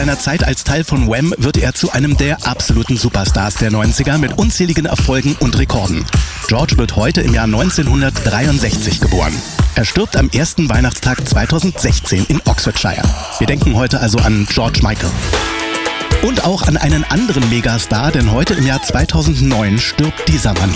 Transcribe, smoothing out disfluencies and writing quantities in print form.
seiner Zeit als Teil von Wham wird er zu einem der absoluten Superstars der 90er mit unzähligen Erfolgen und Rekorden. George wird heute im Jahr 1963 geboren. Er stirbt am ersten Weihnachtstag 2016 in Oxfordshire. Wir denken heute also an George Michael. Und auch an einen anderen Megastar, denn heute im Jahr 2009 stirbt dieser Mann